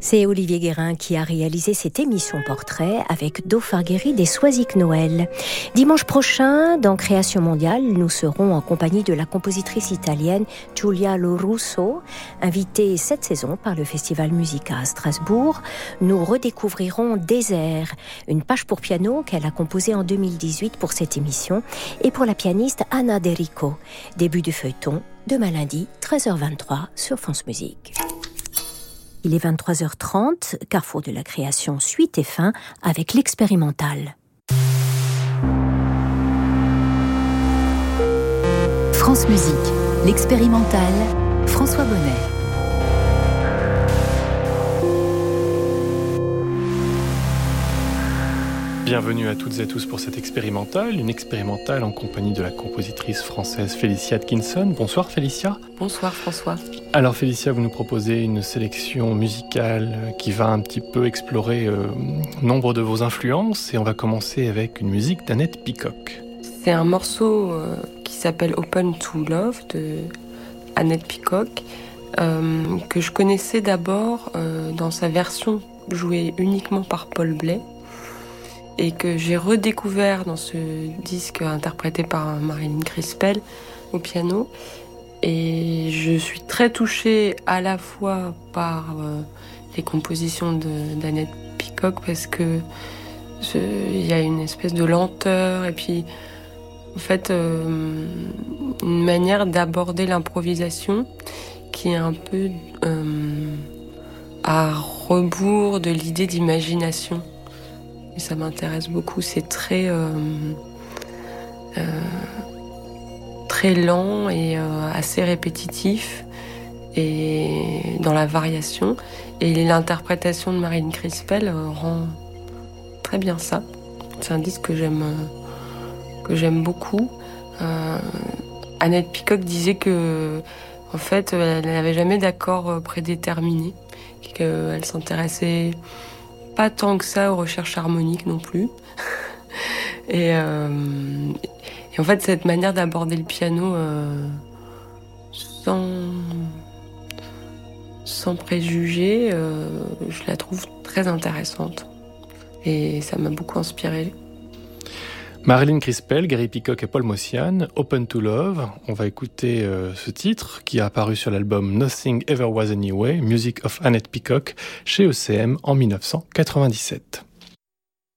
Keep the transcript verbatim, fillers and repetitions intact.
C'est Olivier Guérin qui a réalisé cette émission portrait avec Do Fargheri des Soisic Noël. Dimanche prochain, dans Création mondiale, nous serons en compagnie de la compositrice italienne Giulia Lorusso, invitée cette saison par le Festival Musica à Strasbourg. Nous redécouvrirons Désert, une page pour piano qu'elle a composée en deux mille dix-huit pour cette émission, et pour la pianiste Anna De Rico. Début du feuilleton, demain lundi, treize heures vingt-trois sur France Musique. Il est vingt-trois heures trente, carrefour de la création, suite et fin avec l'expérimental. France Musique, l'expérimental, François Bonnet. Bienvenue à toutes et à tous pour cette expérimentale, une expérimentale en compagnie de la compositrice française Félicia Atkinson. Bonsoir Félicia. Bonsoir François. Alors Félicia, vous nous proposez une sélection musicale qui va un petit peu explorer euh, nombre de vos influences, et on va commencer avec une musique d'Annette Peacock. C'est un morceau euh, qui s'appelle Open to Love de Annette Peacock, euh, que je connaissais d'abord euh, dans sa version jouée uniquement par Paul Bley, et que j'ai redécouvert dans ce disque interprété par Marilyn Crispell au piano. Et je suis très touchée à la fois par euh, les compositions de, d'Annette Peacock, parce que il y a une espèce de lenteur, et puis en fait euh, une manière d'aborder l'improvisation qui est un peu euh, à rebours de l'idée d'imagination. Et ça m'intéresse beaucoup, c'est très euh, euh, très lent et euh, assez répétitif et dans la variation. Et l'interprétation de Marilyn Crispell euh, rend très bien ça. C'est un disque que j'aime euh, que j'aime beaucoup. Euh, Annette Peacock disait que en fait, elle n'avait jamais d'accord prédéterminé, qu'elle s'intéressait pas tant que ça aux recherches harmoniques non plus. et, euh, et en fait, cette manière d'aborder le piano euh, sans, sans préjugés, euh, je la trouve très intéressante. Et ça m'a beaucoup inspirée. Marilyn Crispell, Gary Peacock et Paul Mossian, Open to Love. On va écouter euh, ce titre qui a apparu sur l'album Nothing Ever Was Anyway, Music of Annette Peacock, chez E C M en dix-neuf cent quatre-vingt-dix-sept.